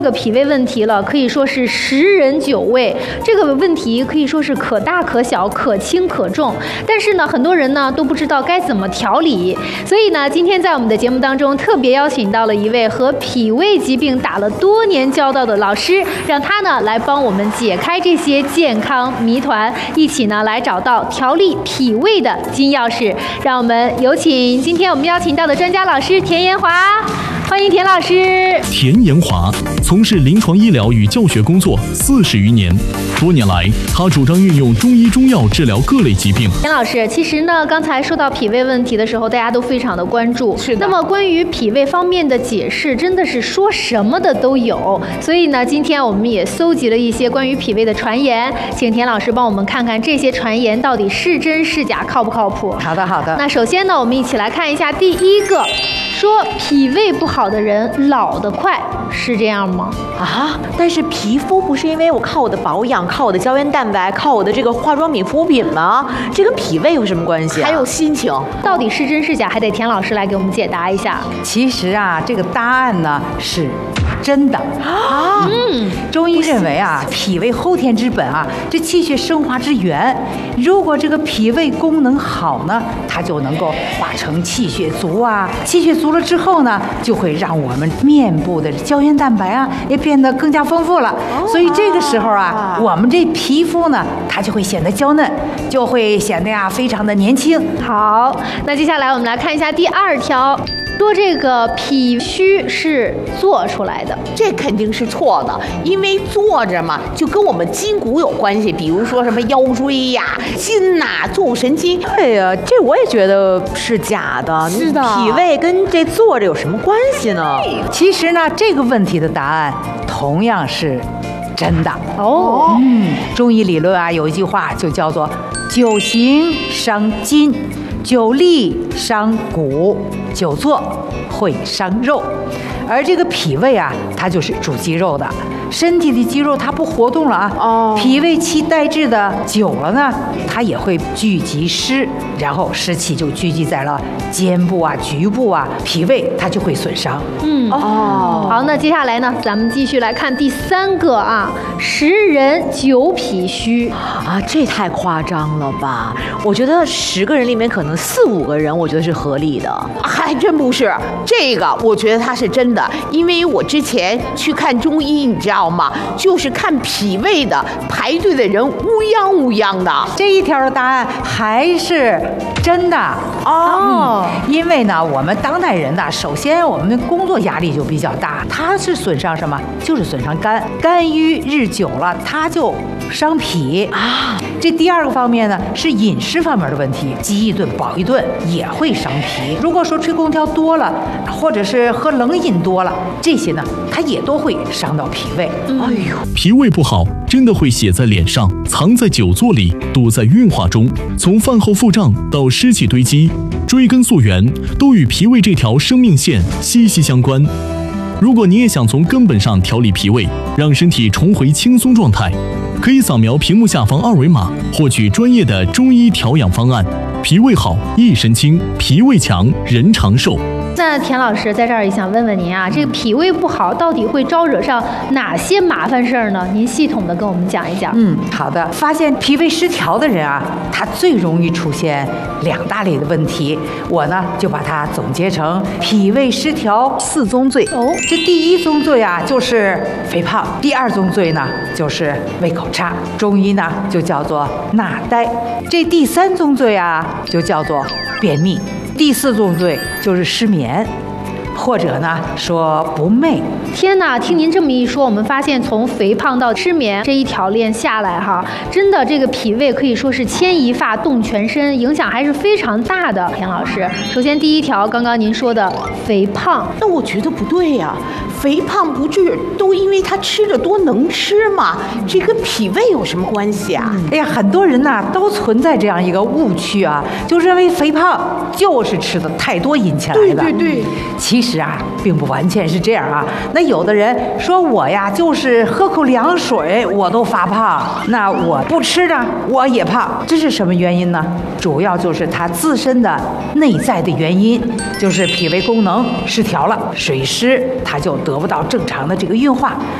这个脾胃问题了，可以说是10人9胃。这个问题可以说是可大可小，可轻可重。但是呢，很多人呢都不知道该怎么调理。所以呢，今天在我们的节目当中，特别邀请到了一位和脾胃疾病打了多年交道的老师，让他呢来帮我们解开这些健康谜团，一起呢来找到调理脾胃的金钥匙。让我们有请今天我们邀请到的专家老师田延华。欢迎田老师。 田延华从事临床医疗与教学工作40余年，多年来，他主张运用中医中药治疗各类疾病。 田老师，其实呢，刚才说到脾胃问题的时候，大家都非常的关注。 是的。 那么关于脾胃方面的解释，真的是说什么的都有。所以呢，今天我们也搜集了一些关于脾胃的传言，请田老师帮我们看看这些传言到底是真是假，靠不靠谱？ 好的，好的。 那首先呢，我们一起来看一下第一个。说脾胃不好的人老得快，是这样吗？ 啊，但是皮肤不是因为我靠我的保养，靠我的胶原蛋白，靠我的这个化妆品、护肤品吗？这跟脾胃有什么关系啊？ 还有心情， 到底是真是假，还得田老师来给我们解答一下。 其实啊，这个答案呢是真的啊。中医认为啊，脾胃后天之本啊，这气血生化之源。如果这个脾胃功能好呢，它就能够化成气血足啊。气血足了之后呢，就会让我们面部的胶原蛋白啊也变得更加丰富了。所以这个时候啊，我们这皮肤呢，它就会显得娇嫩，就会显得呀非常的年轻。 好，那接下来我们来看一下第2条。说这个脾虚是做出来的， 这肯定是错的，因为坐着嘛，就跟我们筋骨有关系，比如说什么腰椎呀、筋呐、坐骨神经。 对呀，这我也觉得是假的。 是的， 脾胃跟这坐着有什么关系呢？ 其实呢，这个问题的答案同样是真的哦。 中医理论啊，有一句话就叫做“久行伤筋，久立伤骨，久坐会伤肉”。而这个脾胃啊，它就是主肌肉的，身体的肌肉它不活动了啊，脾胃气代谢的久了呢，它也会聚集湿，然后湿气就聚集在了肩部啊、局部啊，脾胃它就会损伤。 好，那接下来呢，咱们继续来看第3个啊，10人9脾虚啊，这太夸张了吧？我觉得10个人里面可能4、5个人，我觉得是合理的。 还真不是，这个我觉得它是真的，因为我之前去看中医，你知道吗？就是看脾胃的，排队的人乌泱乌泱的。 这一条的答案还是真的哦。因为呢，我们当代人呢，首先我们的工作压力就比较大，它是损伤什么？就是损伤肝，肝郁日久了，它就伤脾啊。这第2个方面呢，是饮食方面的问题，饥一顿饱一顿也会伤脾。如果说吹空调多了，或者是喝冷饮多了，这些呢，它也都会伤到脾胃。哎呦， 脾胃不好，真的会写在脸上，藏在久坐里，堵在运化中。从饭后腹胀到湿气堆积，追根溯源，都与脾胃这条生命线息息相关。如果你也想从根本上调理脾胃，让身体重回轻松状态，可以扫描屏幕下方2维码，获取专业的中医调养方案。脾胃好，一身轻；脾胃强，人长寿。 那田老师在这儿也想问问您啊，这个脾胃不好到底会招惹上哪些麻烦事儿呢？您系统的跟我们讲一讲。 好的。发现脾胃失调的人啊，他最容易出现2大类的问题，我呢就把它总结成脾胃失调4宗罪。这第1宗罪啊就是肥胖，第2宗罪呢就是胃口差，中医呢就叫做纳呆。这第3宗罪啊就叫做便秘。第4宗罪就是失眠，或者呢说不寐。 天哪，听您这么一说，我们发现从肥胖到失眠这一条链下来哈，真的这个脾胃可以说是牵一发动全身，影响还是非常大的。田老师，首先第1条，刚刚您说的肥胖， 那我觉得不对呀，肥胖不是都因为他吃的多能吃吗？这跟脾胃有什么关系啊？ 哎呀，很多人呐都存在这样一个误区啊，就认为肥胖就是吃的太多引起来的。 对。 其实实啊，并不完全是这样啊。那有的人说我呀，就是喝口凉水我都发胖，那我不吃呢，我也胖，这是什么原因呢？主要就是他自身的内在的原因，就是脾胃功能失调了，水湿它就得不到正常的这个运化。